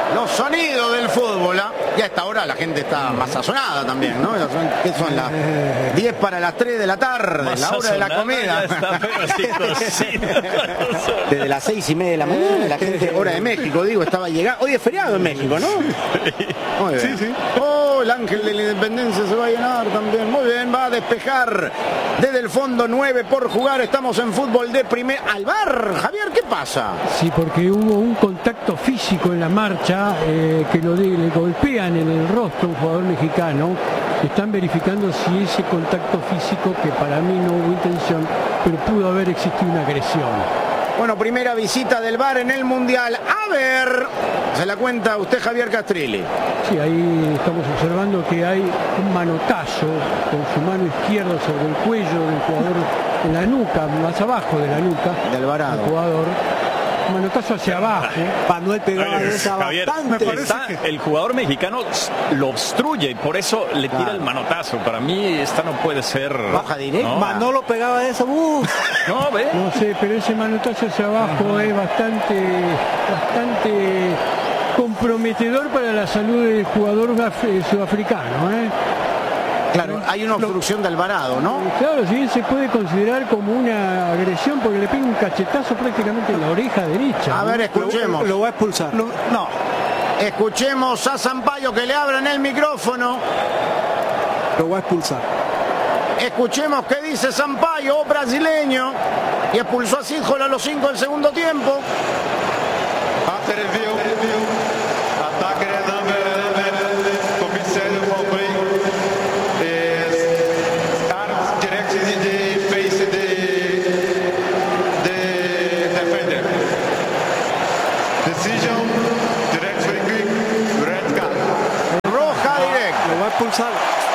Los sonidos del fútbol, ¿eh? Y a esta hora la gente está más sazonada también, ¿no? ¿Qué son las 10 para las 3 de la tarde? Más la hora de la comida. Desde las 6:30 de la mañana, la gente, hora de México, digo, estaba llegando. Hoy es feriado en México, ¿no? Muy bien. Sí. Oh, el ángel de la independencia se va a llenar también. Muy bien, va a despejar desde el fondo, 9 por jugar. Estamos en fútbol de primera. Al VAR, Javier, ¿qué pasa? Sí, porque hubo un contacto físico en la marcha que le golpean en el rostro a un jugador mexicano. Están verificando si ese contacto físico, que para mí no hubo intención, pero pudo haber existido una agresión. Bueno, primera visita del VAR en el Mundial. A ver, se la cuenta usted, Javier Castrilli. Sí, ahí estamos observando que hay un manotazo con su mano izquierda sobre el cuello del jugador, en la nuca, más abajo de la nuca de Alvarado. El jugador. Manotazo hacia abajo. Manuel pegaba de esa Javier, bastante. El jugador mexicano lo obstruye y por eso le tira el manotazo. Para mí esta no puede ser baja directa. No. Manolo pegaba de esa. No, ve. No sé, pero ese manotazo hacia abajo es bastante comprometedor para la salud del jugador sudafricano, ¿eh? Claro, hay una obstrucción de Alvarado, ¿no? Claro, sí, se puede considerar como una agresión porque le pega un cachetazo prácticamente en la oreja derecha. A ver, escuchemos. Lo va a expulsar. No. Escuchemos a Sampaio que le abran el micrófono. Lo va a expulsar. Escuchemos qué dice Sampaio, brasileño. Y expulsó a Sidhol a los 5 del segundo tiempo. Ataque de comissário Mowbray. Direct de face de defender. Decision direct red card. Roja directa. Lo va a expulsar.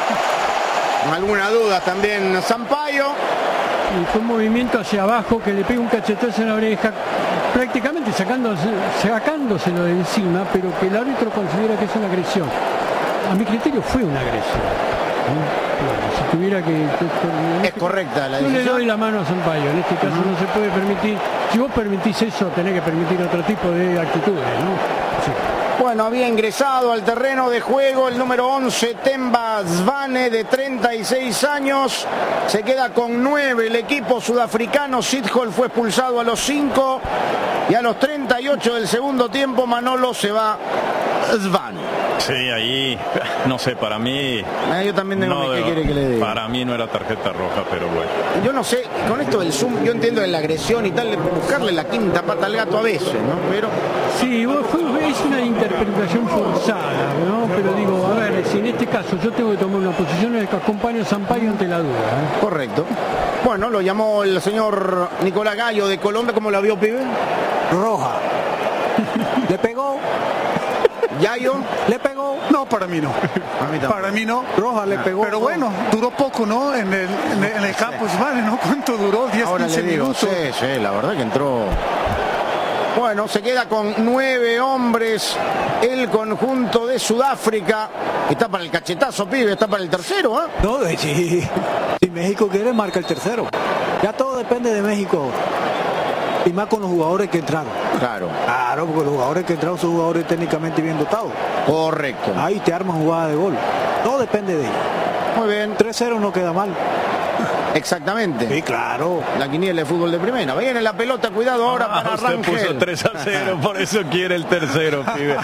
Alguna duda también Sampaio. Y fue un movimiento hacia abajo que le pega un cachetazo en la oreja, prácticamente sacándoselo de encima, pero que el árbitro considera que es una agresión. A mi criterio fue una agresión. Bueno, si tuviera que... Es correcta la decisión. Yo le doy decisión. la mano a Sampaio. En este caso no se puede permitir. Si vos permitís eso, tenés que permitir otro tipo de actitudes, ¿no? Sí. Bueno, había ingresado al terreno de juego el número 11, Themba Zwane, de 36 años. Se queda con 9 el equipo sudafricano. Sidhol fue expulsado a los 5. Y a los 38 del segundo tiempo, Manolo, se va Zwane. Sí, ahí, no sé, para mí... Yo también tengo ¿qué quiere que le diga? Para mí no era tarjeta roja, pero bueno. Yo no sé, con esto del zoom, yo entiendo de la agresión y tal, de buscarle la quinta pata al gato a veces, ¿no? Pero... Sí, es una interpretación forzada, ¿no? Pero digo, a ver, si en este caso yo tengo que tomar una posición, el que acompaño a Sampaio ante la duda, ¿eh? Correcto. Bueno, lo llamó el señor Nicolás Gallo de Colombia. ¿Cómo la vio, pibe? Roja. ¿Le pegó? ¿Yayo? ¿Le pegó? No, para mí no. Para mí no. Roja le pegó. Pero bueno, duró poco, ¿no? En el campo, vale, ¿no? ¿Cuánto duró? 10, Ahora 15 le digo, minutos. Sí, la verdad que entró. Bueno, se queda con 9 hombres el conjunto de Sudáfrica. Está para el cachetazo, pibe, está para el tercero, ¿eh? No, si México quiere, marca el tercero. Ya todo depende de México. Y más con los jugadores que entraron. Claro, porque los jugadores que entraron son jugadores técnicamente bien dotados. correcto. Ahí te arman jugada de gol. Todo depende de ellos. Muy bien, 3-0 no queda mal. exactamente. Sí, claro. La quiniela de fútbol de primera. Viene la pelota, cuidado ahora para usted Rangel. puso 3-0, por eso quiere el tercero, pibe.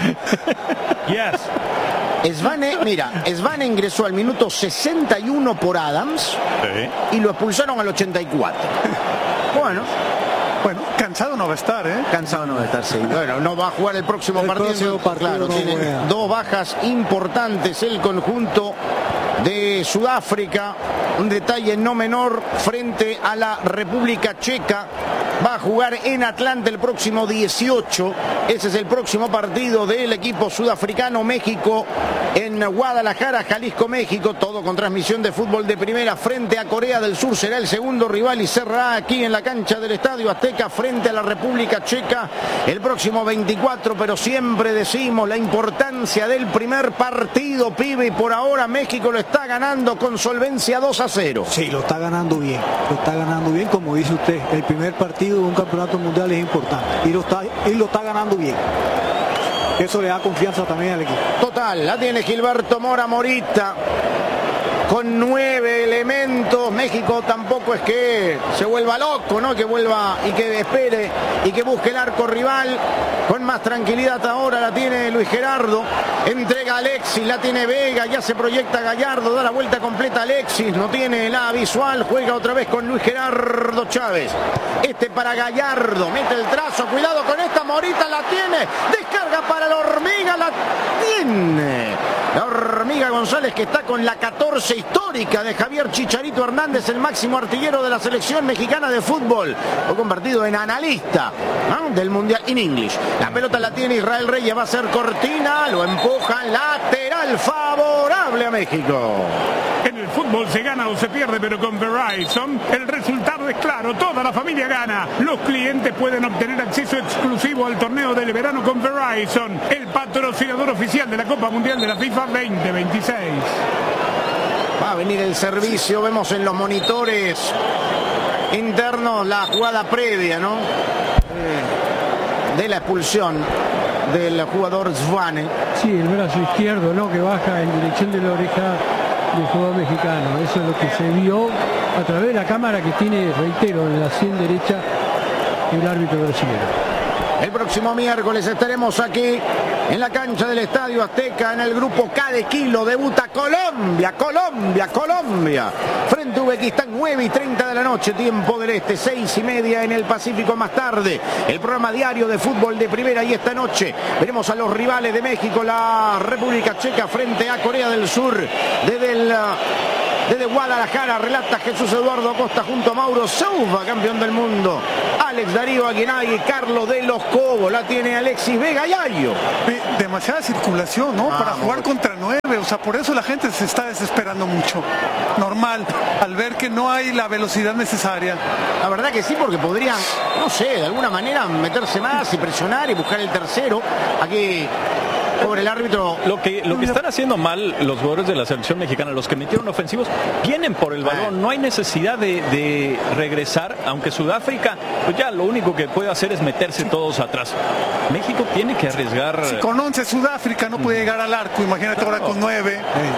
Svane ingresó al minuto 61 por Adams y lo expulsaron al 84. Bueno, cansado no va a estar, ¿eh? Cansado no va a estar, sí. Bueno, no va a jugar el próximo partido. Claro, no tiene juega. 2 bajas importantes el conjunto de Sudáfrica. Un detalle no menor frente a la República Checa. Va a jugar en Atlanta el próximo 18. Ese es el próximo partido del equipo sudafricano. México en Guadalajara, Jalisco, México. Todo con transmisión de fútbol de primera frente a Corea del Sur. Será el segundo rival y cerrará aquí en la cancha del Estadio Azteca frente a la República Checa el próximo 24. Pero siempre decimos la importancia del primer partido, pibe. Y por ahora México lo está ganando con solvencia 2-0. Sí, lo está ganando bien. Lo está ganando bien, como dice usted. El primer partido de un campeonato mundial es importante. Y lo está ganando bien. Eso le da confianza también al equipo. Total, la tiene Gilberto Mora Morita. Con 9 elementos, México tampoco es que se vuelva loco, ¿no? Que vuelva y que espere y que busque el arco rival. Con más tranquilidad ahora la tiene Luis Gerardo. Entrega a Alexis, la tiene Vega, ya se proyecta Gallardo, da la vuelta completa Alexis, no tiene la visual, juega otra vez con Luis Gerardo Chávez. Este para Gallardo, mete el trazo, cuidado con esta, Morita la tiene, descarga para la Hormiga, la tiene. La Hormiga González, que está con la 14 histórica de Javier Chicharito Hernández, el máximo artillero de la selección mexicana de fútbol. Fue convertido en analista, ¿no?, del Mundial in English. La pelota la tiene Israel Reyes, va a ser cortina, lo empuja, lateral favorable a México. En el fútbol se gana o se pierde, pero con Verizon el resultado es claro, toda la familia gana. Los clientes pueden obtener acceso exclusivo al torneo del verano con Verizon, el patrocinador oficial de la Copa Mundial de la FIFA 2026. Va a venir el servicio, vemos en los monitores internos la jugada previa, ¿no?, de la expulsión del jugador Zwane. Sí, el brazo izquierdo, ¿no?, que baja en dirección de la oreja del jugador mexicano. Eso es lo que se vio a través de la cámara que tiene, reitero, en la sien derecha el árbitro brasileño. El próximo miércoles estaremos aquí en la cancha del Estadio Azteca en el grupo K de Kilo. Debuta Colombia frente a Uzbekistán, 9:30 de la noche, tiempo del este, 6:30 en el Pacífico más tarde. El programa diario de fútbol de primera, y esta noche veremos a los rivales de México, la República Checa frente a Corea del Sur. Desde Guadalajara relata Jesús Eduardo Acosta junto a Mauro Sousa, campeón del mundo. Alex Darío Aguinaldo y Carlos de los Cobos. La tiene Alexis Vega Yayo. Demasiada circulación, ¿no? Para jugar contra 9. O sea, por eso la gente se está desesperando mucho. Normal, al ver que no hay la velocidad necesaria. La verdad que sí, porque podrían, no sé, de alguna manera meterse más y presionar y buscar el tercero. Aquí, pobre el árbitro. Lo que están haciendo mal los jugadores de la selección mexicana, los que metieron ofensivos, vienen por el balón. No hay necesidad de regresar, aunque Sudáfrica, pues ya lo único que puede hacer es meterse todos atrás. México tiene que arriesgar. Si con 11 Sudáfrica no puede llegar al arco, imagínate ahora con 9.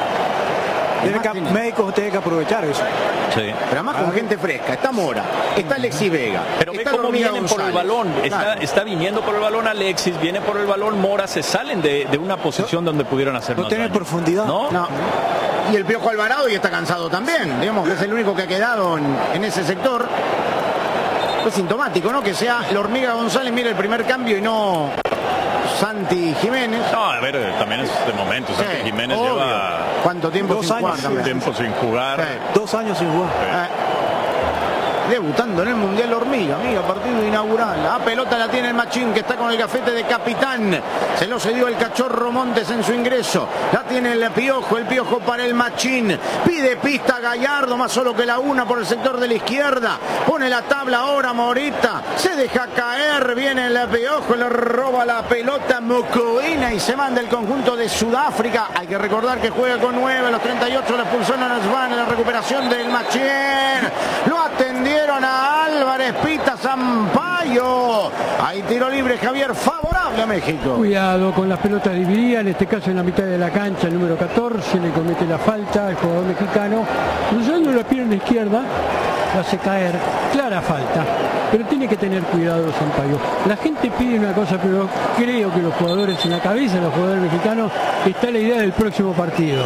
México tiene que aprovechar eso. Sí. Pero además con gente fresca. Está Mora, está Alexis Vega. Pero ve cómo vienen por el balón. Está viniendo por el balón Alexis, viene por el balón Mora, se salen de una posición donde pudieron hacer más No tiene daño. profundidad. No. Y el Piojo Alvarado y está cansado también. Digamos que es el único que ha quedado en ese sector. Pues sintomático, ¿no? Que sea la Hormiga González, mira el primer cambio y no Santi Jiménez. No, a ver, también es de momento. Santi Jiménez obvio. lleva ¿Cuánto tiempo 2 sin años, jugar también? tiempo sin jugar. Sí. 2 años sin jugar. Debutando en el Mundial Hormiga, amiga, partido inaugural. La pelota la tiene el Machín, que está con el gafete de capitán. Se lo cedió el Cachorro Montes en su ingreso. La tiene el Piojo para el Machín. Pide pista Gallardo, más solo que la una por el sector de la izquierda. Pone la tabla ahora Morita. Se deja caer, viene el Piojo, le roba la pelota Mocoina y se manda el conjunto de Sudáfrica. Hay que recordar que juega con 9, a los 38 la expulsión a Zwane, la recuperación del Machín. Lo atendieron a Álvarez, pita Sampaio. Hay tiro libre, Javier, favorable a México. Cuidado con las pelotas divididas, en este caso en la mitad de la cancha, el número 14 le comete la falta al jugador mexicano, cruzando la pierna izquierda, lo hace caer, clara falta, pero tiene que tener cuidado Sampaio. La gente pide una cosa, pero creo que los jugadores en la cabeza, los jugadores mexicanos, está la idea del próximo partido.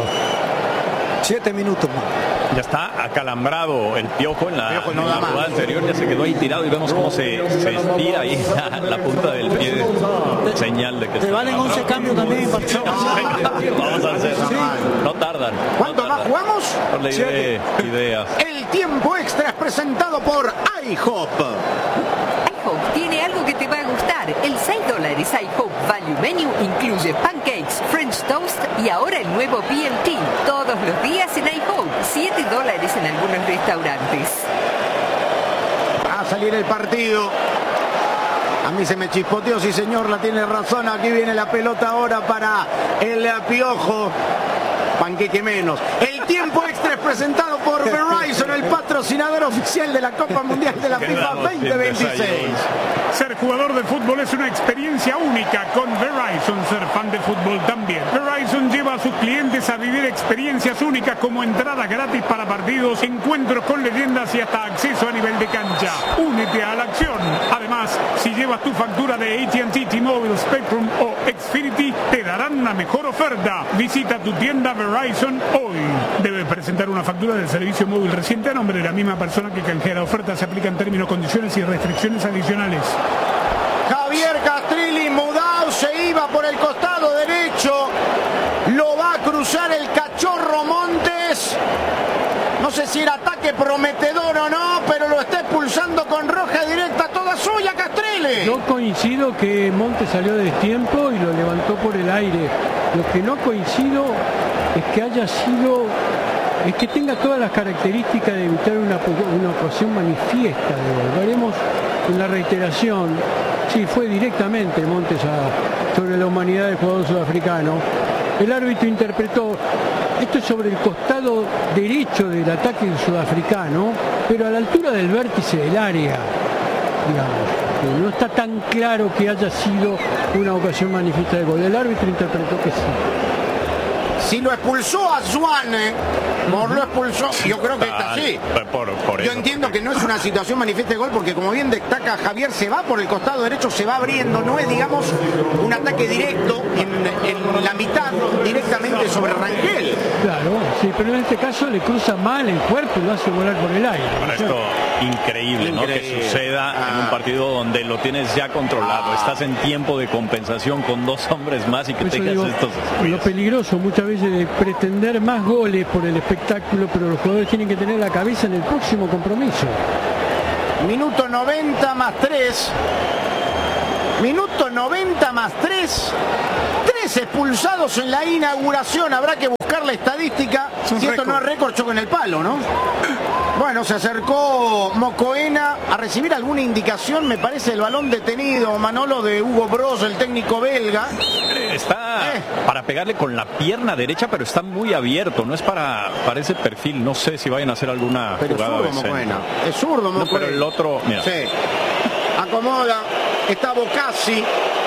7 minutos más. Ya está acalambrado el Piojo en la no da jugada más. anterior, ya se quedó ahí tirado y vemos cómo se estira ahí la punta del pie, señal de que Te valen 11 cambios también en partido. Vamos a hacer. No tardan. ¿Cuánto más jugamos? No le diré ideas. El tiempo extra es presentado por IHOP. iHope tiene algo que te va a gustar. El $6 iHope Value Menu incluye pancakes, French toast y ahora el nuevo BLT. Todos los días en iHope. $7 en algunos restaurantes. Va a salir el partido. A mí se me chispoteó, sí señor, la tiene razón. Aquí viene la pelota ahora para el Piojo. panqueque menos. El tiempo extra es presentado por Verizon, el patrocinador oficial de la Copa Mundial de la FIFA 2026. Ser jugador de fútbol es una experiencia única. Con Verizon, ser fan de fútbol también. Verizon lleva a sus clientes a vivir experiencias únicas como entradas gratis para partidos, encuentros con leyendas y hasta acceso a nivel de cancha. Únete a la acción. Además, si llevas tu factura de AT&T, T-Mobile, Spectrum o Xfinity, te darán una mejor oferta. Visita tu tienda Verizon hoy. Debes presentar una factura del servicio móvil reciente a nombre de la misma persona que canjea la oferta. Se aplican términos, condiciones y restricciones adicionales. Javier Castrilli, Mudau se iba por el costado derecho. Lo va a cruzar el Cachorro Montes. No sé si era ataque prometedor o no, pero lo está expulsando con roja directa, toda suya, Castrilli. Yo coincido que Montes salió de tiempo y lo levantó por el aire. Lo que no coincido es que haya sido, es que tenga todas las características de evitar una ocasión manifiesta de gol. Veremos en la reiteración. Sí, fue directamente Montes sobre la humanidad del jugador sudafricano. El árbitro interpretó, esto es sobre el costado derecho del ataque sudafricano, pero a la altura del vértice del área, digamos. No está tan claro que haya sido una ocasión manifiesta de gol. El árbitro interpretó que sí. Si lo expulsó a Zwane, lo expulsó, yo creo que está así. Yo entiendo que no es una situación manifiesta de gol porque, como bien destaca Javier, se va por el costado derecho, se va abriendo, no es, digamos, un ataque directo en la mitad, directamente sobre Rangel. Claro, sí, pero en este caso le cruza mal el cuerpo y lo hace volar por el aire. Bueno, esto increíble, ¿no? Que suceda en un partido donde lo tienes ya controlado, estás en tiempo de compensación con dos hombres más y que tengas estos descuidos. Lo peligroso muchas veces de pretender más goles por el espectáculo, pero los jugadores tienen que tener la cabeza en el próximo compromiso. Minuto 90 más 3. Minuto 90 más 3. 3 expulsados en la inauguración. Habrá que buscar la estadística. Si esto no es récord, choco en el palo, ¿no? Bueno, se acercó Mocoena a recibir alguna indicación, me parece, el balón detenido, Manolo, de Hugo Broos, el técnico belga. Está para pegarle con la pierna derecha, pero está muy abierto, no es para ese perfil, no sé si vayan a hacer alguna jugada de Mocoena. Es zurdo Mocoena. No, pero el otro, mira. Sí. Acomoda, está Bocassi.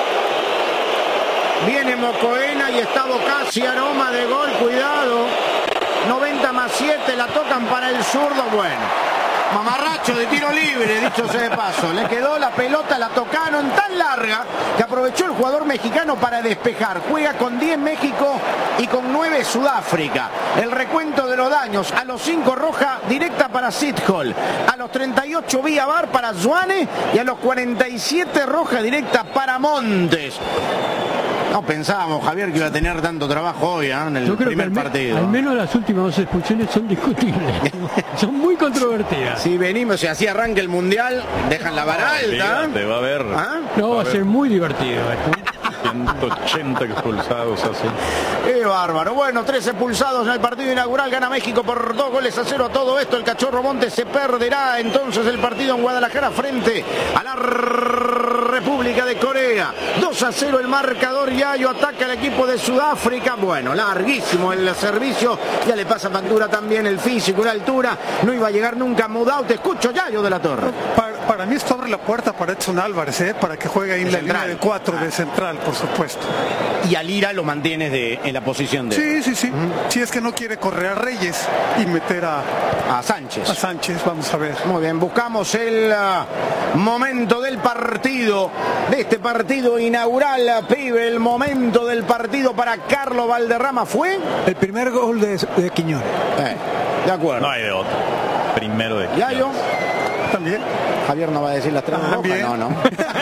Viene Mocoena y está Bocassi, aroma de gol, cuidado. 90 más 7, la tocan para el zurdo, bueno. Mamarracho de tiro libre, dicho sea de paso. Le quedó la pelota, la tocaron tan larga que aprovechó el jugador mexicano para despejar. Juega con 10 México y con 9 Sudáfrica. El recuento de los daños: a los 5 roja directa para Sithole, a los 38 vía VAR para Zwane y a los 47 roja directa para Montes. No pensábamos, Javier, que iba a tener tanto trabajo hoy en el primer partido. Al menos las últimas 2 expulsiones son discutibles. Son muy controvertidas. Si venimos, si así arranca el Mundial, dejan la vara alta. Te va a ver. No, va a ser muy divertido esto. 180 expulsados así. Qué bárbaro. Bueno, 3 expulsados en el partido inaugural. Gana México por 2-0 a todo esto. El Cachorro Montes se perderá entonces el partido en Guadalajara frente a la República de Corea. 2-0 el marcador. Yayo ataca al equipo de Sudáfrica. Bueno, larguísimo el servicio. Ya le pasa factura también el físico, la altura. No iba a llegar nunca Mudau. Te escucho, Yayo de la Torre. Para mí esto abre la puerta para Edson Álvarez, para que juegue ahí en la línea de 4 de central, por supuesto. Y a Lira lo mantienes en la posición de... Sí. Si es que no quiere correr a Reyes y meter a Sánchez. A Sánchez, vamos a ver. Muy bien, buscamos el momento del partido, de este partido inaugural, pibe. El momento del partido para Carlos Valderrama fue... El primer gol de Quiñones. De acuerdo. No hay de otro. Primero de Quiñones. Yayo. También. Javier no va a decir las 3 rojas, no.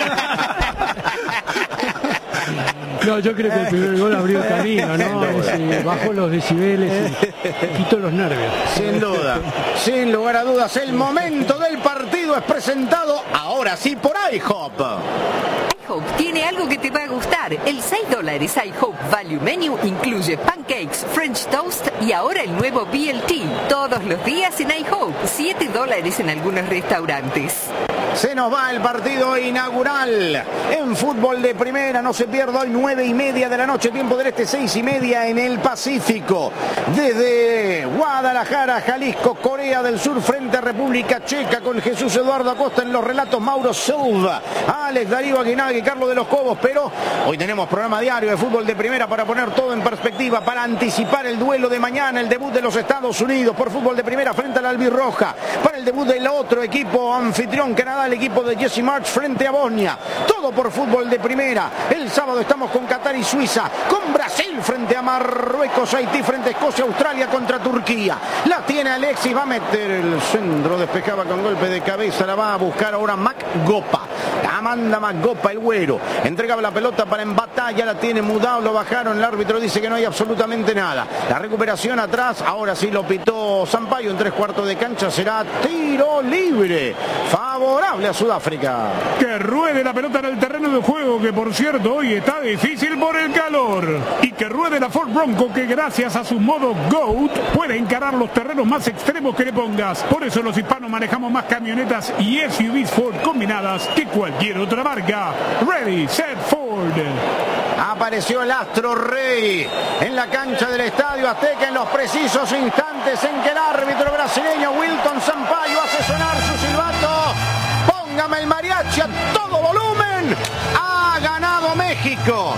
No, yo creo que el primer gol abrió camino, ¿no? Bajó los decibeles y quitó los nervios. Sin duda, sin lugar a dudas, el momento del partido es presentado ahora sí por IHOP. IHOP tiene algo que te va a gustar. El $6 IHOP Value Menu incluye pancakes, French toast y ahora el nuevo BLT. Todos los días en IHOP. $7 en algunos restaurantes. Se nos va el partido inaugural en fútbol de primera. No se pierda hoy 9:30 de la noche, tiempo del este, 6:30 en el Pacífico. Desde Guadalajara, Jalisco, Corea del Sur, frente a República Checa, con Jesús Eduardo Acosta en los relatos, Mauro Silva, Alex Darío Aguinaga y Carlos de los Cobos. Pero hoy tenemos programa diario de fútbol de primera para poner todo en perspectiva, para anticipar el duelo de mañana, el debut de los Estados Unidos por fútbol de primera frente a la albirroja, para el debut del otro equipo anfitrión, Canadá, el equipo de Jesse March frente a Bosnia. Todo por fútbol de primera. El sábado estamos con Qatar y Suiza, con Brasil frente a Marruecos, Haití frente a Escocia, Australia contra Turquía. La tiene Alexis, va a meter el centro, despejaba con golpe de cabeza, la va a buscar ahora Gopa. La manda Gopa, el güero. Entregaba la pelota para Embata, ya la tiene Mudao, lo bajaron, el árbitro dice que no hay absolutamente nada. La recuperación atrás, ahora sí lo pitó Sampaio en 3/4 de cancha, será tiro libre, favorable a Sudáfrica. Que ruede la pelota en el terreno de juego, que por cierto hoy está difícil por el calor. Y que ruede la Ford Bronco, que gracias a su modo GOAT puede encarar los terrenos más extremos que le pongas. Por eso los hispanos manejamos más camionetas y SUVs Ford combinadas que cualquier otra marca. Ready, set, Ford. Apareció el Astro Rey en la cancha del Estadio Azteca en los precisos instantes en que el árbitro brasileño Wilton Sampaio hace sonar su silbato. Póngame el mariachi a todo volumen. Ha ganado México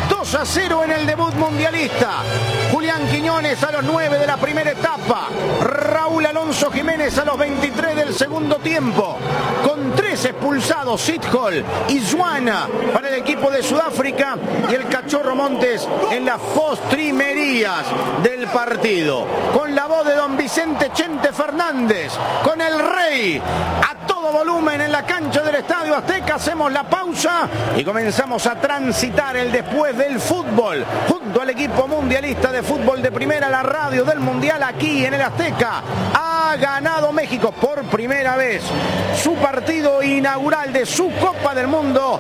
2-0 en el debut mundialista. Julián Quiñones a los 9 de la primera etapa. Raúl Alonso Jiménez a los 23 del segundo tiempo. Con 3 expulsados, Sithol y Zuana para el equipo de Sudáfrica y el Cachorro Montes en las postrimerías del partido. Con la voz de don Vicente Chente Fernández, con el Rey a todo volumen en la cancha del Estadio Azteca. Hacemos la pausa y comenzamos a transitar el después del fútbol junto al equipo mundialista de fútbol de primera, la radio del mundial aquí en el Azteca. Ha ganado México por primera vez su partido inaugural de su Copa del Mundo,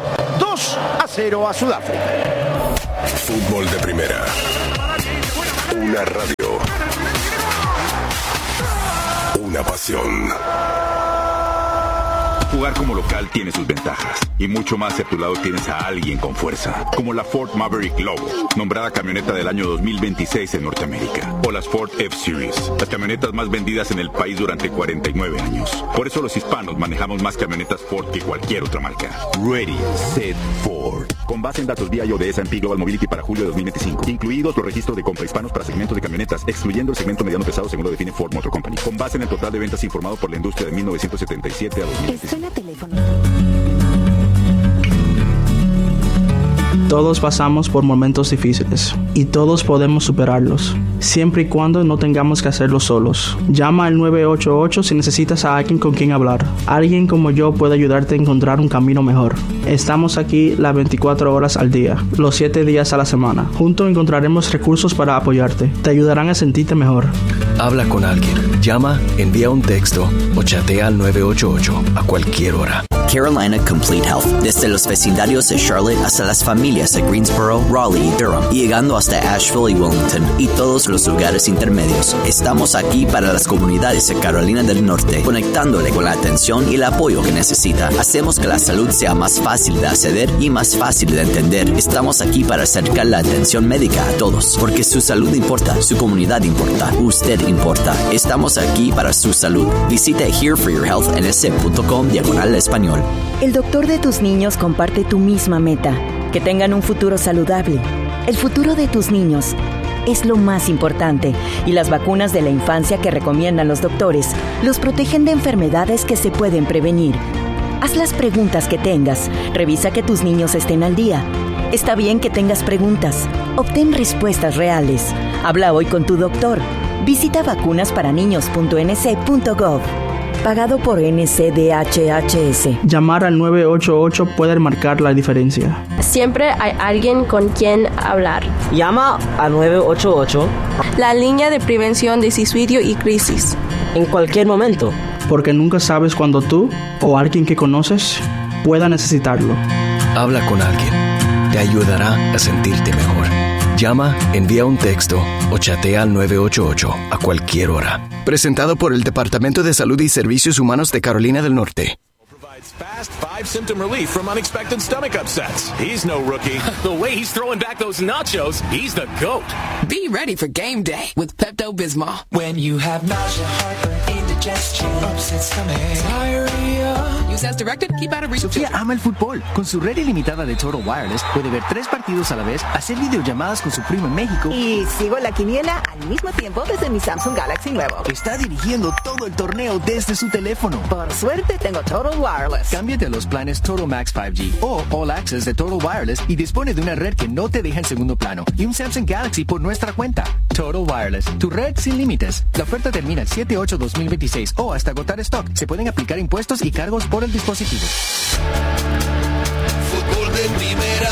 2-0 a Sudáfrica. Fútbol de primera, una radio, una pasión. Jugar como local tiene sus ventajas y mucho más si a tu lado tienes a alguien con fuerza, como la Ford Maverick Lobo, nombrada camioneta del año 2026 en Norteamérica, o las Ford F-Series, las camionetas más vendidas en el país durante 49 años. Por eso los hispanos manejamos más camionetas Ford que cualquier otra marca. Ready, set, Ford. Con base en datos BI de S&P Global Mobility para julio de 2025, incluidos los registros de compra hispanos para segmentos de camionetas, excluyendo el segmento mediano pesado según lo define Ford Motor Company, con base en el total de ventas informado por la industria de 1977 a 2025. Todos pasamos por momentos difíciles y todos podemos superarlos, siempre y cuando no tengamos que hacerlo solos. Llama al 988 si necesitas a alguien con quien hablar. Alguien como yo puede ayudarte a encontrar un camino mejor. Estamos aquí las 24 horas al día, los 7 días a la semana. Juntos encontraremos recursos para apoyarte. Te ayudarán a sentirte mejor. Habla con alguien. Llama, envía un texto o chatea al 988 a cualquier hora. Carolina Complete Health, desde los vecindarios de Charlotte hasta las familias de Greensboro, Raleigh y Durham, y llegando hasta Asheville y Wilmington y todos los lugares intermedios. Estamos aquí para las comunidades de Carolina del Norte, conectándole con la atención y el apoyo que necesita. Hacemos que la salud sea más fácil de acceder y más fácil de entender. Estamos aquí para acercar la atención médica a todos, porque su salud importa, su comunidad importa, usted importa. Estamos aquí para su salud. Visite hereforyourhealthnc.com/español. El doctor de tus niños comparte tu misma meta, que tengan un futuro saludable. El futuro de tus niños es lo más importante y las vacunas de la infancia que recomiendan los doctores los protegen de enfermedades que se pueden prevenir. Haz las preguntas que tengas, revisa que tus niños estén al día. Está bien que tengas preguntas, obtén respuestas reales. Habla hoy con tu doctor. Visita vacunasparaniños.nc.gov. Pagado por NCDHHS. Llamar al 988 puede marcar la diferencia. Siempre hay alguien con quien hablar. Llama al 988. La línea de prevención de suicidio y crisis. En cualquier momento. Porque nunca sabes cuándo tú o alguien que conoces pueda necesitarlo. Habla con alguien. Te ayudará a sentirte mejor. Llama, envía un texto o chatea al 988 a cualquier hora. Presentado por el Departamento de Salud y Servicios Humanos de Carolina del Norte. It's fast, 5-symptom relief from unexpected stomach upsets. He's no rookie. The way he's throwing back those nachos, he's the GOAT. Be ready for game day with Pepto-Bismol. When you have nausea, heartburn, indigestion, upset stomach, diarrhea. Use as directed. Keep out of reach. Sofía ama el fútbol. Con su red ilimitada de Total Wireless puede ver 3 partidos a la vez, hacer videollamadas con su primo en México. Y sigo la quiniela al mismo tiempo desde mi Samsung Galaxy nuevo. Está dirigiendo todo el torneo desde su teléfono. Por suerte tengo Total Wireless. Cámbiate a los planes Total Max 5G o All Access de Total Wireless y dispone de una red que no te deja en segundo plano y un Samsung Galaxy por nuestra cuenta. Total Wireless, tu red sin límites. La oferta termina el 7/8/2026 o hasta agotar stock. Se pueden aplicar impuestos y cargos por el dispositivo. Fútbol de primera.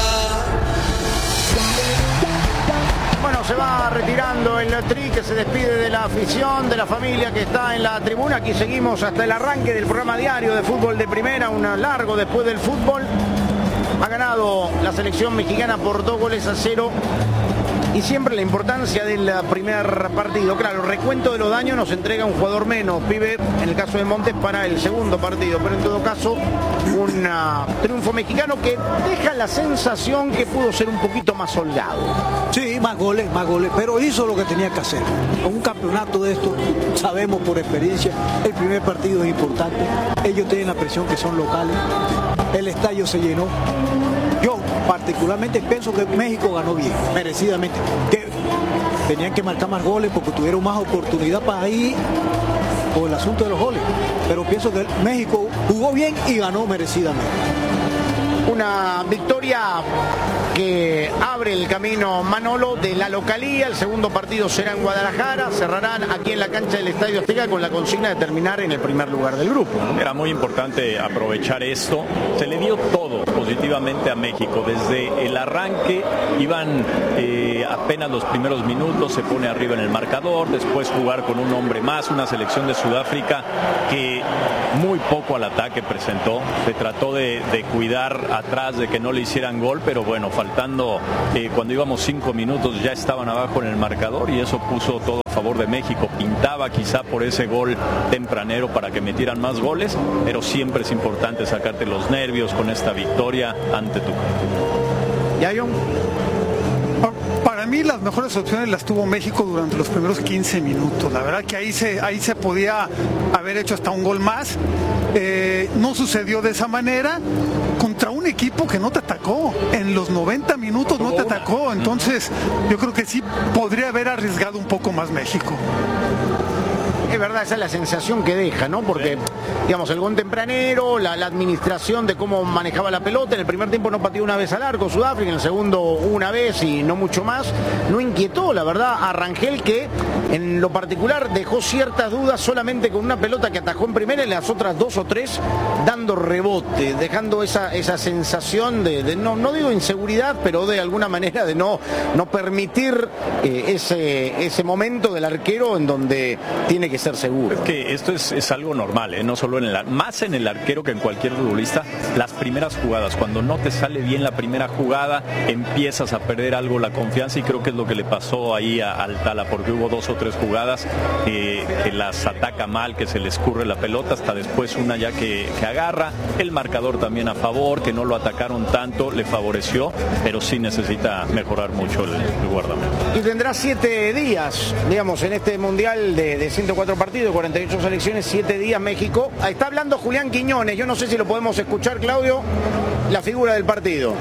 Bueno, se va retirando el Tri, que se despide de la afición, de la familia que está en la tribuna. Aquí seguimos hasta el arranque del programa diario de Fútbol de Primera, un largo después del fútbol. Ha ganado la selección mexicana por 2-0. Y siempre la importancia del primer partido. Claro, el recuento de los daños nos entrega un jugador menos, Pibe, en el caso de Montes, para el segundo partido. Pero en todo caso, un triunfo mexicano que deja la sensación que pudo ser un poquito más holgado. Sí, más goles, pero hizo lo que tenía que hacer. Un campeonato de esto, sabemos por experiencia, el primer partido es importante. Ellos tienen la presión que son locales. El estadio se llenó. Yo particularmente pienso que México ganó bien, merecidamente. Que tenían que marcar más goles porque tuvieron más oportunidad para ir por el asunto de los goles. Pero pienso que México jugó bien y ganó merecidamente. Una victoria que abre el camino, Manolo, de la localía. El segundo partido será en Guadalajara. Cerrarán aquí en la cancha del Estadio Azteca con la consigna de terminar en el primer lugar del grupo. Era muy importante aprovechar esto. Se le dio todo positivamente a México. Desde el arranque iban apenas los primeros minutos, se pone arriba en el marcador, después jugar con un hombre más, una selección de Sudáfrica que muy poco al ataque presentó. Se trató de cuidar atrás, de que no le hicieran gol, pero bueno, faltando cuando íbamos 5 minutos ya estaban abajo en el marcador y eso puso todo a favor de México. Pintaba quizá por ese gol tempranero para que metieran más goles, pero siempre es importante sacarte los nervios con esta victoria ante tu. ¿Yayo? Para mí las mejores opciones las tuvo México durante los primeros 15 minutos. La verdad que ahí se podía haber hecho hasta un gol más. No sucedió de esa manera contra un equipo que no te atacó. En los 90 minutos no te atacó. Entonces yo creo que sí podría haber arriesgado un poco más México. Es verdad, esa es la sensación que deja, ¿no? Porque, digamos, el gol tempranero, la administración de cómo manejaba la pelota. En el primer tiempo no pateó una vez al arco Sudáfrica, en el segundo una vez y no mucho más. No inquietó, la verdad, a Rangel, que en lo particular dejó ciertas dudas solamente con una pelota que atajó en primera y las otras 2 o 3 dando rebote, dejando esa sensación de no digo inseguridad, pero de alguna manera de no permitir ese momento del arquero en donde tiene que ser seguro. Es que esto es algo normal, no solo más en el arquero que en cualquier futbolista. Las primeras jugadas, cuando no te sale bien la primera jugada, empiezas a perder algo la confianza y creo que es lo que le pasó ahí al Tala, porque hubo 2 o 3 jugadas que las ataca mal, que se le escurre la pelota, hasta después una ya que agarra. El marcador también a favor, que no lo atacaron tanto, le favoreció, pero sí necesita mejorar mucho el guardameta. Y tendrá 7 días, digamos, en este mundial de 104 partidos, 48 selecciones, 7 días México. Está hablando Julián Quiñones, yo no sé si lo podemos escuchar, Claudio, la figura del partido.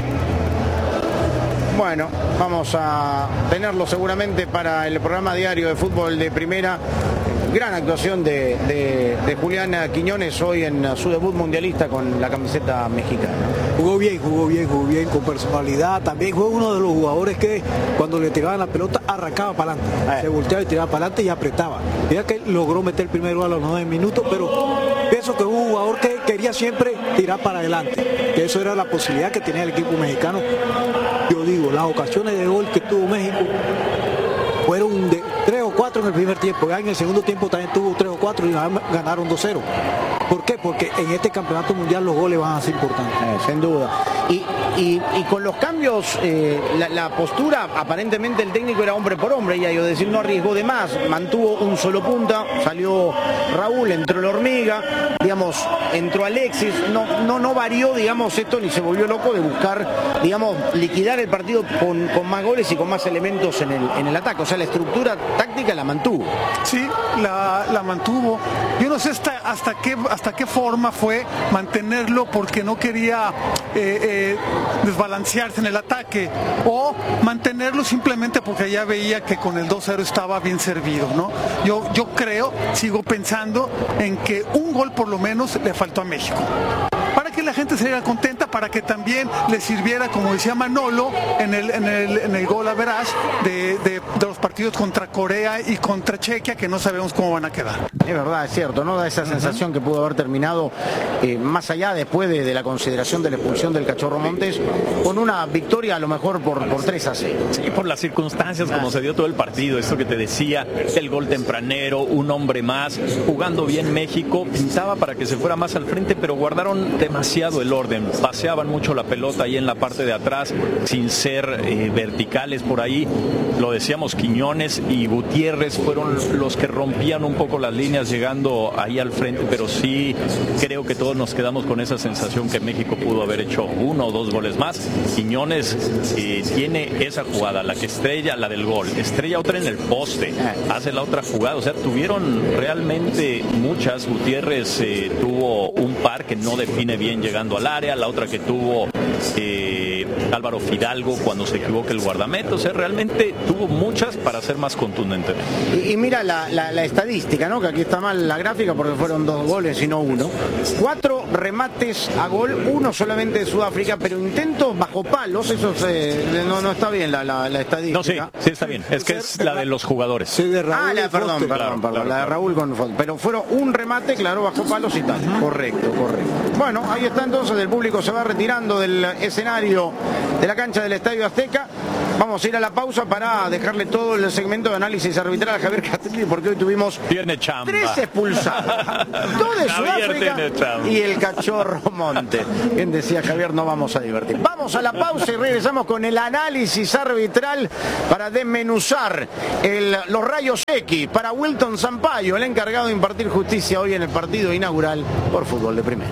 Bueno, vamos a tenerlo seguramente para el programa diario de Fútbol de Primera. Gran actuación de Julián Quiñones hoy en su debut mundialista con la camiseta mexicana. Jugó bien, con personalidad. También fue uno de los jugadores que cuando le tiraban la pelota arrancaba para adelante. Se volteaba y tiraba para adelante y apretaba. Mira que logró meter el primer gol a los 9 minutos, pero pienso que hubo un jugador que quería siempre tirar para adelante. Que eso era la posibilidad que tenía el equipo mexicano. Yo digo, las ocasiones de gol que tuvo México fueron de 3 o 4 en el primer tiempo. Ya en el segundo tiempo también tuvo 3 o 4 y ganaron 2-0. ¿Por qué? Porque en este campeonato mundial los goles van a ser importantes. Sin duda. Y con los cambios, la postura, aparentemente el técnico era hombre por hombre, y es decir, no arriesgó de más, mantuvo un solo punta, salió Raúl, entró el Hormiga, digamos, entró Alexis, no varió, digamos, esto ni se volvió loco de buscar, digamos, liquidar el partido con más goles y con más elementos en el ataque. O sea, la estructura táctica la mantuvo. Sí, la mantuvo. Yo no sé hasta qué forma fue mantenerlo, porque no quería desbalancearse en el ataque, o mantenerlo simplemente porque ya veía que con el 2-0 estaba bien servido, ¿no? Yo creo, sigo pensando en que un gol por lo menos le faltó a México, para que la gente se vea contenta, para que también le sirviera, como decía Manolo, en el gol average de los partidos contra Corea y contra Chequia, que no sabemos cómo van a quedar. Es verdad, es cierto, ¿no? Da esa sensación que pudo haber terminado, más allá después de la consideración de la expulsión del Cachorro Montes, con una victoria a lo mejor por 3-0. Sí, por las circunstancias como se dio todo el partido, esto que te decía, el gol tempranero, un hombre más, jugando bien México, pintaba para que se fuera más al frente, pero guardaron demasiado el orden, paseaban mucho la pelota ahí en la parte de atrás, sin ser verticales por ahí. Lo decíamos, Quiñones y Gutiérrez fueron los que rompían un poco las líneas llegando ahí al frente, pero sí creo que todos nos quedamos con esa sensación que México pudo haber hecho 1 o 2 goles más. Quiñones tiene esa jugada, la que estrella, la del gol, estrella otra en el poste, hace la otra jugada, o sea, tuvieron realmente muchas. Gutiérrez tuvo un par que no define bien llegando al área, la otra que tuvo Álvaro Fidalgo cuando se equivoca el guardameta, o sea, realmente tuvo muchas para ser más contundente. Y mira la estadística, ¿no? Que aquí está mal la gráfica porque fueron 2 goles y no 1. 4 remates a gol, 1 solamente de Sudáfrica, pero intentos bajo palos, eso no está bien la estadística. No, sí está bien, es que es la de los jugadores. Sí, de Raúl perdón, la de Raúl con Foster. Pero fueron un remate, claro, bajo palos y tal. Correcto. Bueno, ahí está entonces, el público se va retirando del escenario de la cancha del Estadio Azteca. Vamos a ir a la pausa para dejarle todo el segmento de análisis arbitral a Javier Castelli, porque hoy tuvimos 3 expulsados, 2 de Sudáfrica y el Cachorro Montes. Bien decía Javier, no vamos a divertir. Vamos a la pausa y regresamos con el análisis arbitral para desmenuzar los rayos X para Wilton Sampaio, el encargado de impartir justicia hoy en el partido inaugural por Fútbol de Primera.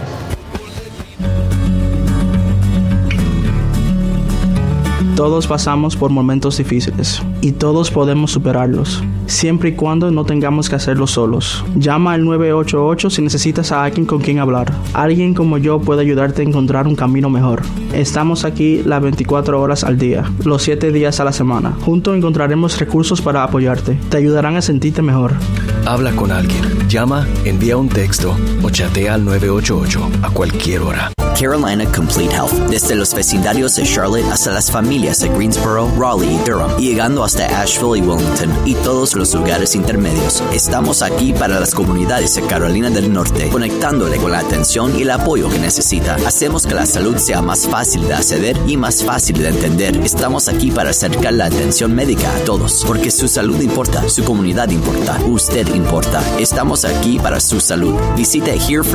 Todos pasamos por momentos difíciles y todos podemos superarlos, siempre y cuando no tengamos que hacerlo solos. Llama al 988 si necesitas a alguien con quien hablar. Alguien como yo puede ayudarte a encontrar un camino mejor. Estamos aquí las 24 horas al día, los 7 días a la semana. Juntos encontraremos recursos para apoyarte. Te ayudarán a sentirte mejor. Habla con alguien. Llama, envía un texto o chatea al 988 a cualquier hora. Carolina Complete Health. Desde los vecindarios de Charlotte hasta las familias de Greensboro, Raleigh y Durham, y llegando hasta Asheville y Wilmington y todos los lugares intermedios. Estamos aquí para las comunidades de Carolina del Norte, conectándole con la atención y el apoyo que necesita. Hacemos que la salud sea más fácil de acceder y más fácil de entender. Estamos aquí para acercar la atención médica a todos, porque su salud importa, su comunidad importa, usted importa. Estamos aquí para su salud. Visite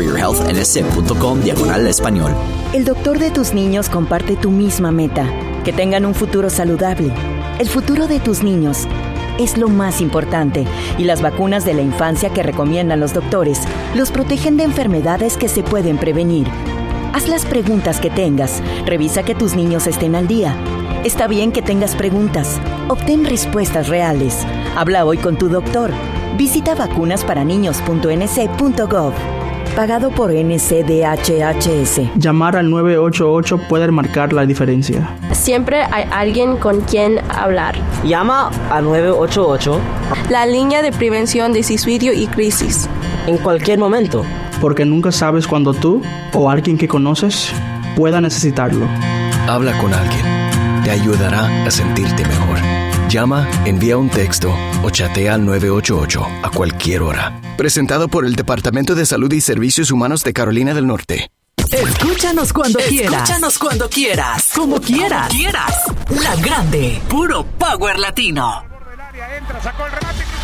hereforyourhealthnc.com/español. El doctor de tus niños comparte tu misma meta, que tengan un futuro saludable. El futuro de tus niños es lo más importante, y las vacunas de la infancia que recomiendan los doctores los protegen de enfermedades que se pueden prevenir. Haz las preguntas que tengas, revisa que tus niños estén al día. Está bien que tengas preguntas, obtén respuestas reales. Habla hoy con tu doctor. Visita vacunasparaniños.nc.gov. Pagado por NCDHHS. Llamar al 988 puede marcar la diferencia. Siempre hay alguien con quien hablar. Llama al 988. La línea de prevención de suicidio y crisis. En cualquier momento. Porque nunca sabes cuándo tú o alguien que conoces pueda necesitarlo. Habla con alguien. Te ayudará a sentirte mejor. Llama, envía un texto o chatea al 988 a cualquier hora. Presentado por el Departamento de Salud y Servicios Humanos de Carolina del Norte. Escúchanos cuando quieras. Como quieras. La Grande. Puro Power Latino. Entra, sacó el remate, cruzó la bola.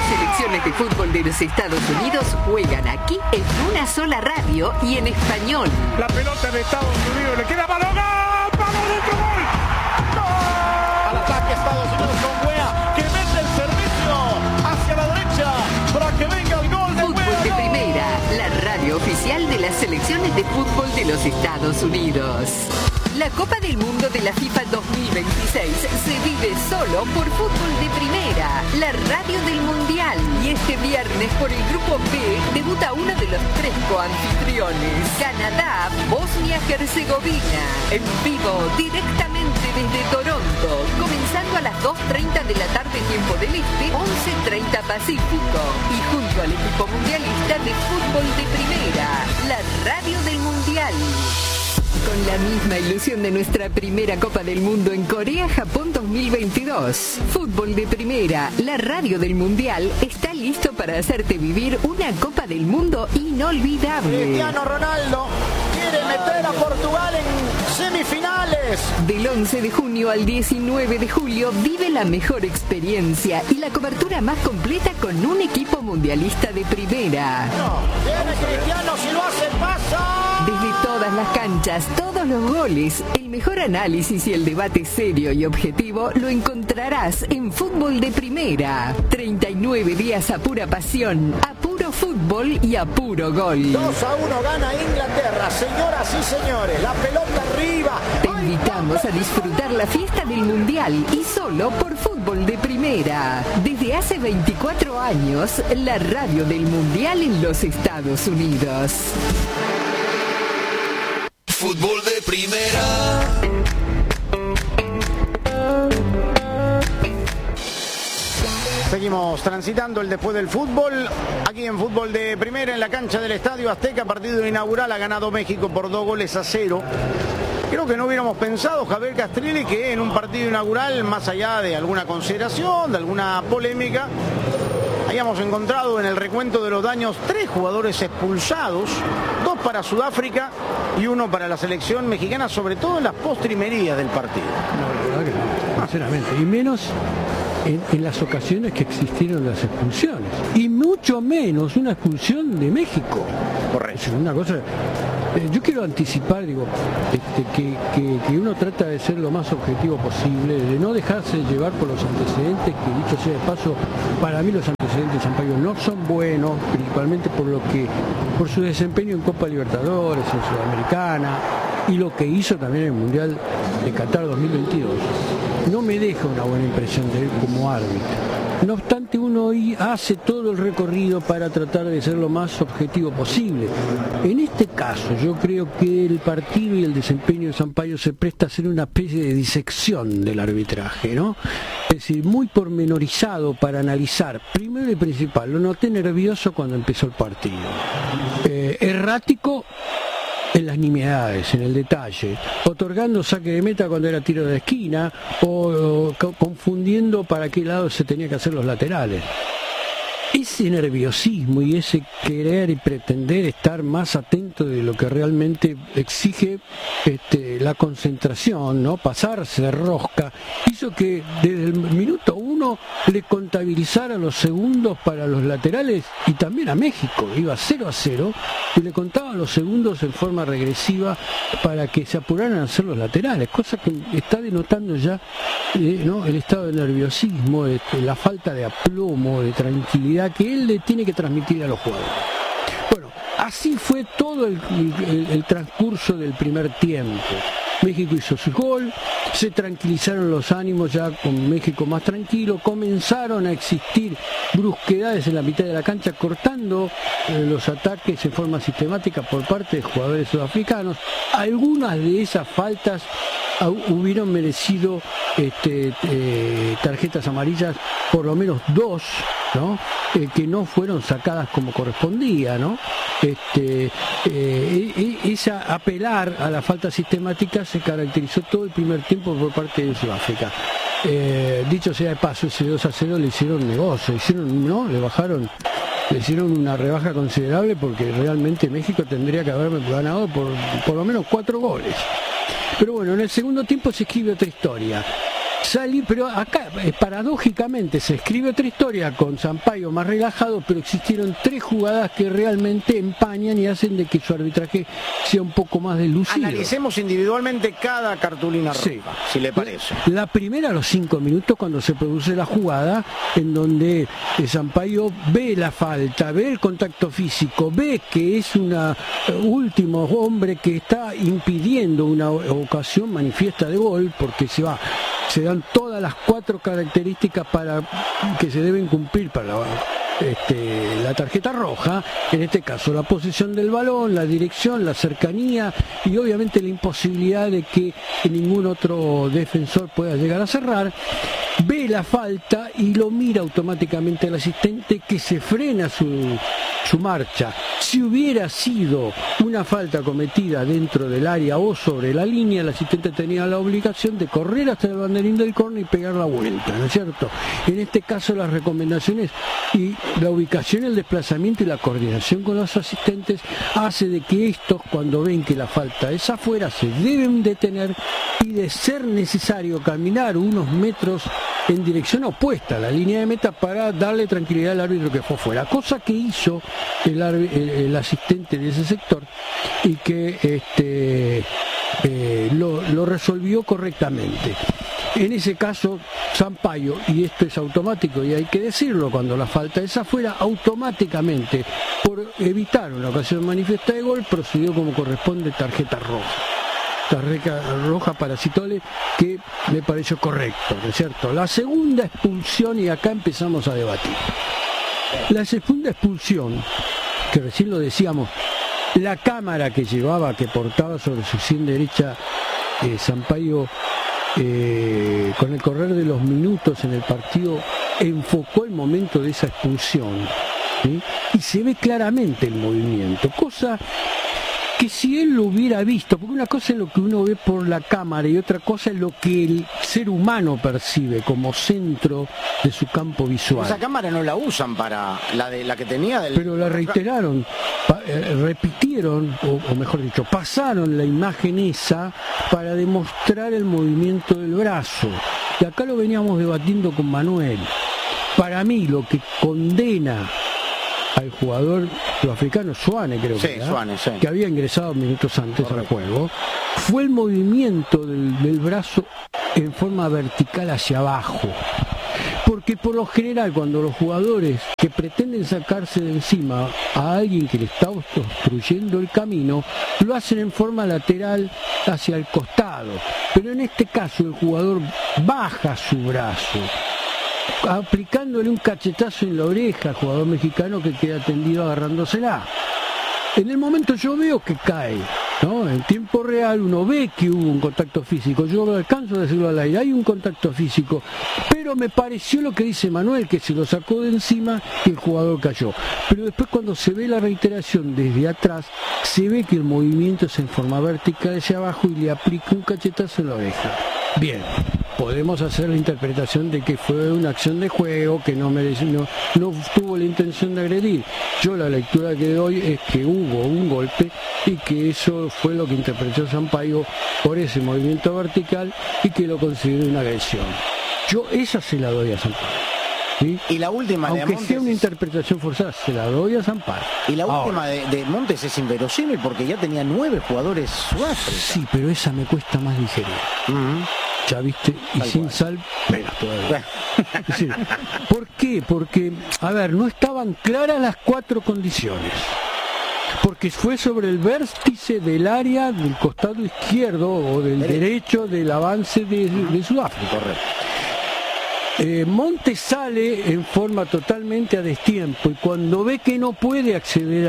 selecciones de fútbol de los Estados Unidos juegan aquí en una sola radio y en español. La pelota de Estados Unidos le queda Baloga. ¡Vamos, otro gol! ¡No! Al ataque Estados Unidos con Weah, que mete el servicio hacia la derecha para que venga el gol de Fútbol Weah. de Primera, la radio oficial de las selecciones de fútbol de los Estados Unidos. La Copa del Mundo de la FIFA 2026 se vive solo por Fútbol de Primera, la radio del Mundial. Y este viernes por el Grupo B debuta uno de los 3 coanfitriones, Canadá, Bosnia-Herzegovina. En vivo, directamente desde Toronto, comenzando a las 2:30 de la tarde tiempo del Este, 11:30 Pacífico. Y junto al equipo mundialista de Fútbol de Primera, la radio del Mundial. Con la misma ilusión de nuestra primera Copa del Mundo en Corea-Japón 2022. Fútbol de Primera, la radio del Mundial, está listo para hacerte vivir una Copa del Mundo inolvidable. Cristiano Ronaldo quiere meter a Portugal en semifinales. Del 11 de junio al 19 de julio vive la mejor experiencia y la cobertura más completa con un equipo mundialista de primera. Viene Cristiano, si lo hace pasa. Desde todas las canchas, todos los goles, el mejor análisis y el debate serio y objetivo lo encontrarás en Fútbol de Primera. 39 días a pura pasión, a puro fútbol y a puro gol. 2-1 gana Inglaterra, señoras y señores, la pelota arriba. Te invitamos a disfrutar la fiesta del Mundial y solo por Fútbol de Primera. Desde hace 24 años, la radio del Mundial en los Estados Unidos. Fútbol de Primera. Seguimos transitando el después del fútbol. Aquí en Fútbol de Primera, en la cancha del Estadio Azteca, partido inaugural, ha ganado México por 2-0. Creo que no hubiéramos pensado, Javier Castrilli, que en un partido inaugural, más allá de alguna consideración, de alguna polémica, hayamos encontrado en el recuento de los daños 3 jugadores expulsados, 2 para Sudáfrica y 1 para la selección mexicana, sobre todo en las postrimerías del partido. No, la verdad que no, sinceramente, y menos en las ocasiones que existieron las expulsiones, y mucho menos una expulsión de México. Correcto. Es una cosa. Yo quiero anticipar, digo, que uno trata de ser lo más objetivo posible, de no dejarse llevar por los antecedentes, que dicho sea de paso, para mí los antecedentes de Sampaio no son buenos, principalmente por su desempeño en Copa Libertadores, en Sudamericana, y lo que hizo también en el Mundial de Qatar 2022. No me deja una buena impresión de él como árbitro. No obstante, uno hace todo el recorrido para tratar de ser lo más objetivo posible. En este caso, yo creo que el partido y el desempeño de Sampaio se presta a hacer una especie de disección del arbitraje, ¿no? Es decir, muy pormenorizado para analizar. Primero y principal, lo noté nervioso cuando empezó el partido. Errático en las nimiedades, en el detalle, otorgando saque de meta cuando era tiro de esquina o confundiendo para qué lado se tenía que hacer los laterales. Ese nerviosismo y ese querer y pretender estar más atento de lo que realmente exige la concentración, ¿no? Pasarse de rosca, hizo que desde el minuto 1 le contabilizara los segundos para los laterales y también a México. Iba 0-0 y le contaba los segundos en forma regresiva para que se apuraran a hacer los laterales, cosa que está denotando ya ¿no? el estado de nerviosismo, la falta de aplomo, de tranquilidad que él le tiene que transmitir a los jugadores. Bueno, así fue todo el transcurso del primer tiempo. México hizo su gol, se tranquilizaron los ánimos ya con México más tranquilo, comenzaron a existir brusquedades en la mitad de la cancha, cortando los ataques en forma sistemática por parte de jugadores sudafricanos. Algunas de esas faltas hubieron merecido tarjetas amarillas, por lo menos 2, ¿no? Que no fueron sacadas como correspondía, ¿no? Esa apelar a la falta sistemática se caracterizó todo el primer tiempo por parte de Sudáfrica. Dicho sea de paso, ese 2-0 le hicieron negocio, le hicieron una rebaja considerable, porque realmente México tendría que haber ganado por lo menos 4 goles. Pero bueno, en el segundo tiempo se escribe otra historia. pero acá paradójicamente se escribe otra historia con Sampaio más relajado, pero existieron 3 jugadas que realmente empañan y hacen de que su arbitraje sea un poco más deslucido. Analicemos individualmente cada cartulina roja, si le parece. La primera a los 5 minutos cuando se produce la jugada en donde Sampaio ve la falta, ve el contacto físico, ve que es un último hombre que está impidiendo una ocasión manifiesta de gol porque se dan todas las 4 características para que se deben cumplir para la tarjeta roja, en este caso la posesión del balón, la dirección, la cercanía y obviamente la imposibilidad de que ningún otro defensor pueda llegar a cerrar. Ve la falta y lo mira automáticamente al asistente, que se frena su marcha. Si hubiera sido una falta cometida dentro del área o sobre la línea, el asistente tenía la obligación de correr hasta el banderín del córner y pegar la vuelta, ¿no es cierto? En este caso las recomendaciones y la ubicación, el desplazamiento y la coordinación con los asistentes hace de que estos, cuando ven que la falta es afuera, se deben detener y, de ser necesario, caminar unos metros en dirección opuesta a la línea de meta para darle tranquilidad al árbitro que fue fuera, cosa que hizo el asistente de ese sector y que lo resolvió correctamente. En ese caso, Sampaio, y esto es automático y hay que decirlo, cuando la falta es afuera, automáticamente, por evitar una ocasión manifiesta de gol, procedió como corresponde, tarjeta roja. Tarjeta roja para Citole, que me pareció correcto, ¿no es cierto? La segunda expulsión, y acá empezamos a debatir. La segunda expulsión, que recién lo decíamos, la cámara que portaba sobre su sien derecha Sampaio, con el correr de los minutos en el partido, enfocó el momento de esa expulsión, ¿sí? Y se ve claramente el movimiento, cosa que si él lo hubiera visto, porque una cosa es lo que uno ve por la cámara y otra cosa es lo que el ser humano percibe como centro de su campo visual. Esa cámara no la usan para la que tenía pero la reiteraron, repitieron, o mejor dicho, pasaron la imagen esa para demostrar el movimiento del brazo. Y acá lo veníamos debatiendo con Manuel. Para mí lo que condena al jugador sudafricano, Zwane, creo que era, Zwane, sí, que había ingresado minutos antes al juego, fue el movimiento del brazo en forma vertical hacia abajo. Porque por lo general, cuando los jugadores que pretenden sacarse de encima a alguien que le está obstruyendo el camino, lo hacen en forma lateral hacia el costado. Pero en este caso el jugador baja su brazo, aplicándole un cachetazo en la oreja al jugador mexicano, que queda tendido agarrándosela. En el momento yo veo que cae, ¿no? En tiempo real uno ve que hubo un contacto físico, yo alcanzo a decirlo al aire, hay un contacto físico, pero me pareció lo que dice Manuel, que se lo sacó de encima y el jugador cayó. Pero después, cuando se ve la reiteración desde atrás, se ve que el movimiento es en forma vertical hacia abajo y le aplica un cachetazo en la oreja. Bien, podemos hacer la interpretación de que fue una acción de juego, que no tuvo la intención de agredir. Yo la lectura que doy es que hubo un golpe y que eso fue lo que interpretó Sampaio por ese movimiento vertical y que lo consideró una agresión. Yo esa se la doy a Sampaio, ¿sí? Y la última, aunque de Montes, sea una interpretación forzada, se la doy a Sampaio. Y la última de Montes es inverosímil porque ya tenía 9 jugadores Sudáfrica. Sí, pero esa me cuesta más digerir. Ya viste, y tal sin cual. Sal, menos todavía. Es decir, ¿por qué? Porque, a ver, no estaban claras las 4 condiciones. Porque fue sobre el vértice del área del costado izquierdo o del derecho del avance de Sudáfrica. Correcto. Montes sale en forma totalmente a destiempo y cuando ve que no puede acceder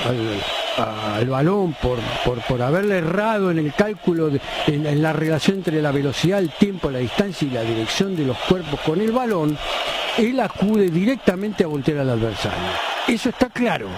al balón por haberle errado en el cálculo en la relación entre la velocidad, el tiempo, la distancia y la dirección de los cuerpos con el balón, él acude directamente a voltear al adversario. Eso está claro.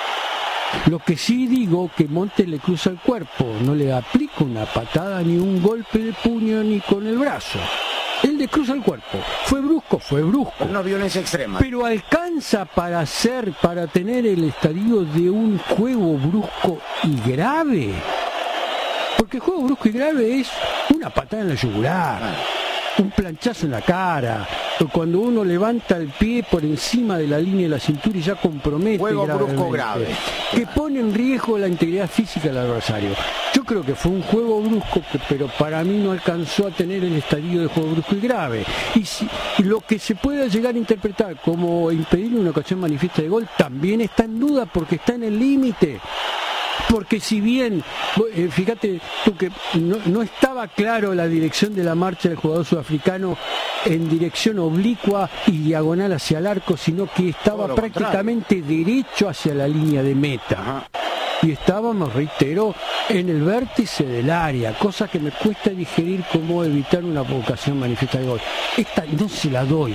Lo que sí digo, que Montes le cruza el cuerpo, no le aplica una patada ni un golpe de puño ni con el brazo. Él le cruza el cuerpo. Fue brusco. Una violencia extrema. Pero alcanza para tener el estadio de un juego brusco y grave. Porque el juego brusco y grave es una patada en la yugular. un planchazo en la cara, cuando uno levanta el pie por encima de la línea de la cintura y ya compromete juego brusco grave, que pone en riesgo la integridad física del adversario. Yo creo que fue un juego brusco, pero para mí no alcanzó a tener el estadio de juego brusco y grave. Y lo que se pueda llegar a interpretar como impedir una ocasión manifiesta de gol también está en duda, porque está en el límite. Porque si bien, fíjate tú que no estaba claro la dirección de la marcha del jugador sudafricano en dirección oblicua y diagonal hacia el arco, sino que estaba prácticamente derecho hacia la línea de meta. Ajá. Y estábamos, reitero, en el vértice del área, cosa que me cuesta digerir cómo evitar una ocasión manifiesta de gol. Esta no se la doy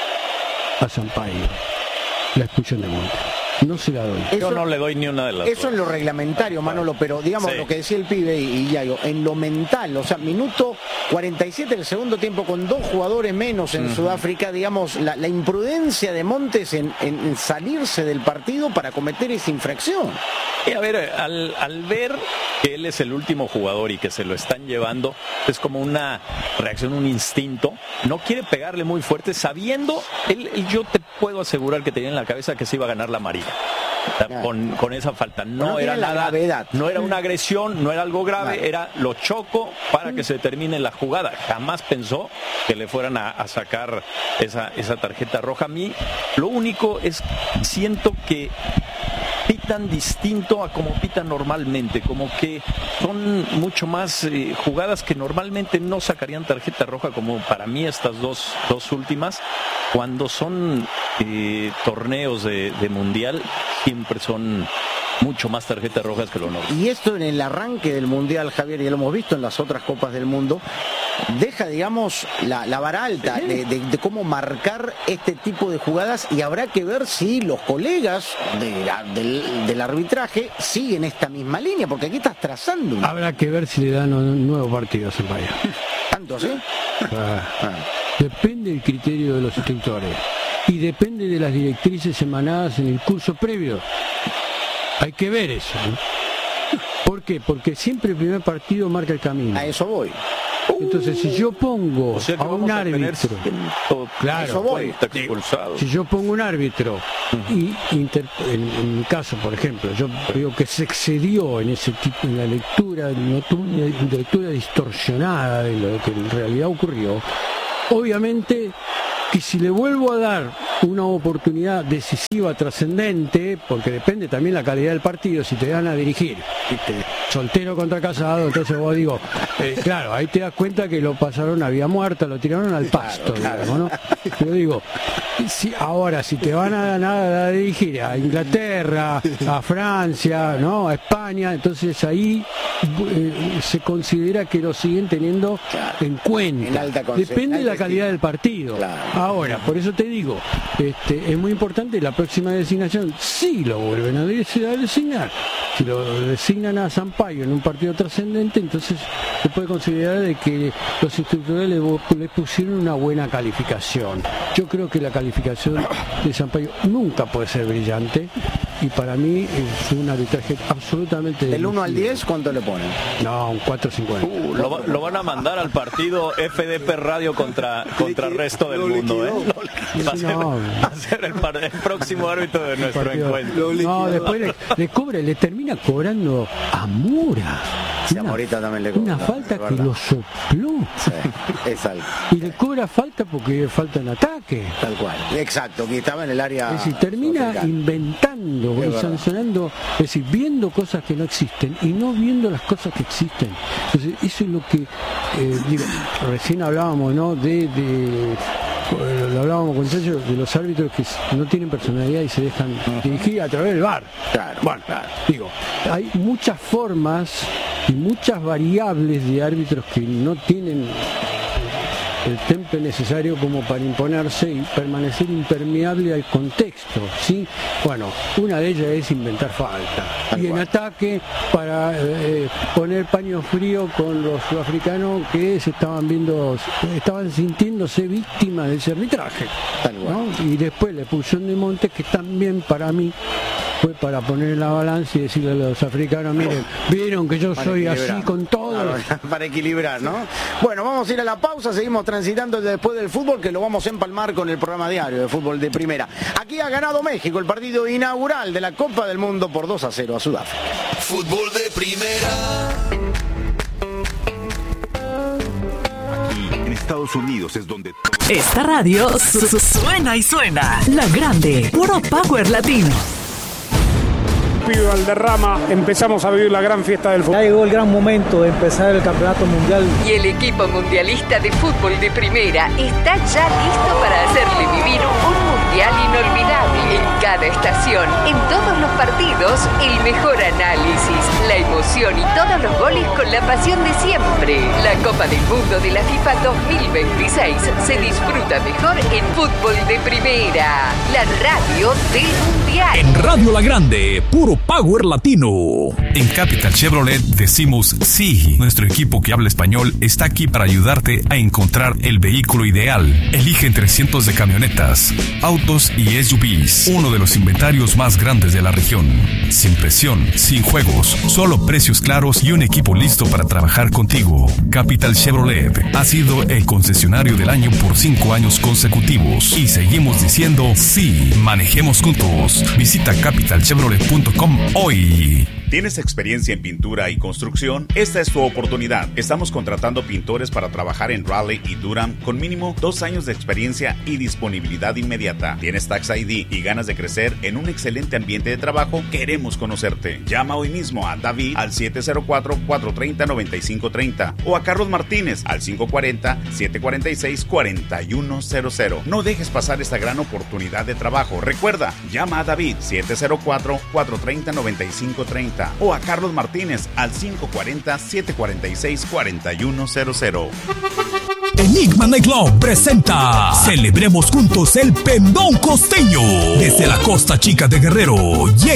a Sampaio, la expulsión de Montes. No se la doy. Yo no le doy ni una de las dos. Eso en lo reglamentario, Manolo, pero digamos lo que decía el pibe y Yayo, en lo mental, o sea, minuto 47 del segundo tiempo con 2 jugadores menos en Sudáfrica, digamos, la imprudencia de Montes en salirse del partido para cometer esa infracción. Y a ver, al ver que él es el último jugador y que se lo están llevando, es como una reacción, un instinto. No quiere pegarle muy fuerte, sabiendo, yo te puedo asegurar que tenía en la cabeza que se iba a ganar la amarilla. Con esa falta no era nada, gravedad. No era una agresión, no era algo grave, era lo choco para que se termine la jugada. Jamás pensó que le fueran a sacar esa tarjeta roja. A mí lo único es, siento que pitan distinto a como pitan normalmente, como que son mucho más jugadas que normalmente no sacarían tarjeta roja, como para mí estas dos últimas, cuando son torneos de mundial, siempre son mucho más tarjetas rojas que lo normal. Y esto en el arranque del mundial, Javier, ya lo hemos visto en las otras copas del mundo, deja, digamos, la vara alta de cómo marcar este tipo de jugadas, y habrá que ver si los colegas del arbitraje siguen esta misma línea, porque aquí estás trazando. Habrá que ver si le dan un nuevo partido a Sampaio. ¿Tanto así? Depende del criterio de los instructores y depende de las directrices emanadas en el curso previo. Hay que ver eso, ¿no? ¿Por qué? Porque siempre el primer partido marca el camino. A eso voy. Entonces, si yo pongo a un árbitro, claro, si yo pongo un árbitro y en mi caso, por ejemplo, yo veo que se excedió en ese tipo, en la lectura, una lectura distorsionada de lo que en realidad ocurrió, obviamente que si le vuelvo a dar una oportunidad decisiva, trascendente, porque depende también la calidad del partido, si te van a dirigir, ¿viste? Soltero contra casado, entonces vos digo, claro, ahí te das cuenta que lo pasaron a vía muerta, lo tiraron al pasto, digamos, ¿no? Yo digo, si te van a dirigir a Inglaterra, a Francia, ¿no? A España, entonces ahí se considera que lo siguen teniendo en cuenta. Depende de la calidad del partido. Ahora, por eso te digo, es muy importante la próxima designación, si lo vuelven a designar, si lo designan a Sampaio en un partido trascendente, entonces se puede considerar de que los instructores le pusieron una buena calificación. Yo creo que la calificación de Sampaio nunca puede ser brillante, y para mí es un arbitraje absolutamente del 1 al 10, ¿cuánto le ponen? No, un 4.50. Lo van a mandar al partido FDP Radio contra el resto del mundo, ¿eh? Va a ser el próximo árbitro de nuestro encuentro. No, después le termina cobrando a Mura. También le cobra, una falta que lo sopló. Sí, es algo. Y le cobra falta porque falta en ataque. Tal cual. Exacto, que estaba en el área. Es decir, termina inventando y sancionando, es decir, viendo cosas que no existen y no viendo las cosas que existen. Entonces, eso es lo que recién hablábamos, ¿no? Lo hablábamos con Chacho, de los árbitros que no tienen personalidad y se dejan dirigir a través del VAR. Digo, hay muchas formas y muchas variables de árbitros que no tienen el temple necesario como para imponerse y permanecer impermeable al contexto, ¿sí? Bueno, una de ellas es inventar falta. Y en ataque, para poner paño frío con los sudafricanos que estaban sintiéndose víctimas de ese arbitraje, ¿no? Y después la expulsión de Montes, que también para mí fue para poner en la balanza y decirle a los africanos, miren, vieron que yo soy así con todo. Para equilibrar, ¿no? Bueno, vamos a ir a la pausa, seguimos transitando después del fútbol, que lo vamos a empalmar con el programa diario de fútbol de primera. Aquí ha ganado México el partido inaugural de la Copa del Mundo por 2-0 a Sudáfrica. Fútbol de primera. En Estados Unidos es donde esta radio suena y suena. La Grande, puro power latino. Pido Valderrama, empezamos a vivir la gran fiesta del fútbol. Ya llegó el gran momento de empezar el campeonato mundial. Y el equipo mundialista de fútbol de primera está ya listo para hacerle vivir un mundial inolvidable. En cada estación, en todos los partidos, el mejor análisis, la emoción y todos los goles con la pasión de siempre. La Copa del Mundo de la FIFA 2026 se disfruta mejor en fútbol de primera. La radio del mundial. En Radio La Grande, puro power latino. En Capital Chevrolet decimos sí. Nuestro equipo que habla español está aquí para ayudarte a encontrar el vehículo ideal. Elige entre cientos de camionetas, autos y SUVs. Uno de los inventarios más grandes de la región. Sin presión, sin juegos, solo precios claros y un equipo listo para trabajar contigo. Capital Chevrolet ha sido el concesionario del año por 5 años consecutivos. Y seguimos diciendo sí. Manejemos juntos. Visita capitalchevrolet.com hoy. ¿Tienes experiencia en pintura y construcción? Esta es tu oportunidad. Estamos contratando pintores para trabajar en Raleigh y Durham con mínimo 2 años de experiencia y disponibilidad inmediata. ¿Tienes Tax ID y ganas de crecer en un excelente ambiente de trabajo? Queremos conocerte. Llama hoy mismo a David al 704-430-9530 o a Carlos Martínez al 540-746-4100. No dejes pasar esta gran oportunidad de trabajo. Recuerda, llama a David 704-430-9530 o a Carlos Martínez al 540-746-4100. Enigma Nightclub presenta Celebremos juntos el Pendón Costeño. Desde la Costa Chica de Guerrero llega